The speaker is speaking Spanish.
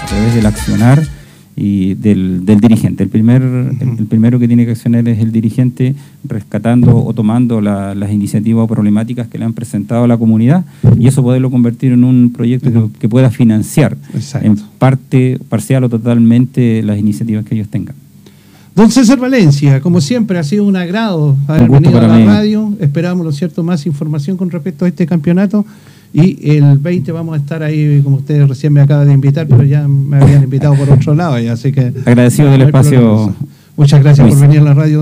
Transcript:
a través del accionar y del dirigente. El primero que tiene que accionar es el dirigente, rescatando o tomando las iniciativas o problemáticas que le han presentado a la comunidad, y eso poderlo convertir en un proyecto que pueda financiar en parte, parcial o totalmente, las iniciativas que ellos tengan. Don César Valencia, como siempre, ha sido un agrado haber venido a la radio. Esperamos, ¿no es cierto?, más información con respecto a este campeonato. Y el 20 vamos a estar ahí, como ustedes recién me acaban de invitar, pero ya me habían invitado por otro lado, así que... Agradecido del espacio. Muchas gracias por venir a la radio.